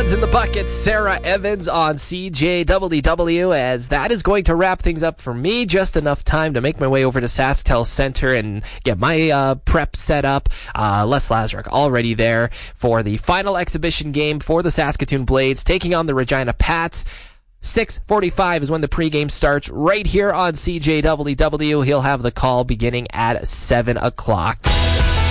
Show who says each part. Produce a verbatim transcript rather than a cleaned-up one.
Speaker 1: Suds in the Bucket, Sarah Evans on C J W W, as that is going to wrap things up for me. Just enough time to make my way over to SaskTel Center and get my uh, prep set up. Uh, Les Lazaruk already there for the final exhibition game for the Saskatoon Blades, taking on the Regina Pats. six forty-five is when the pregame starts right here on C J W W. He'll have the call beginning at seven o'clock.